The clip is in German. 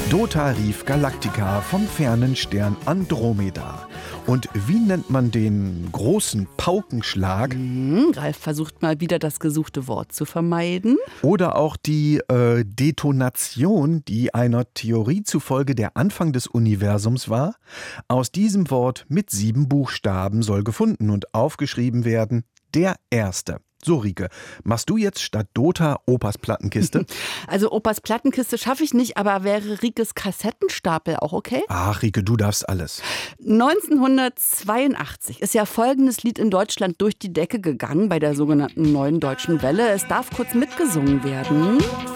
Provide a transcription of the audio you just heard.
Dota rief Galactica vom fernen Stern Andromeda. Und wie nennt man den großen Paukenschlag? Ralf versucht mal wieder das gesuchte Wort zu vermeiden. Oder auch die Detonation, die einer Theorie zufolge der Anfang des Universums war. Aus diesem Wort mit 7 Buchstaben soll gefunden und aufgeschrieben werden: der Erste. So, Rike, machst du jetzt statt Dota Opas Plattenkiste? Also Opas Plattenkiste schaffe ich nicht, aber wäre Rikes Kassettenstapel auch okay? Ach, Rike, du darfst alles. 1982 ist ja folgendes Lied in Deutschland durch die Decke gegangen bei der sogenannten Neuen Deutschen Welle. Es darf kurz mitgesungen werden.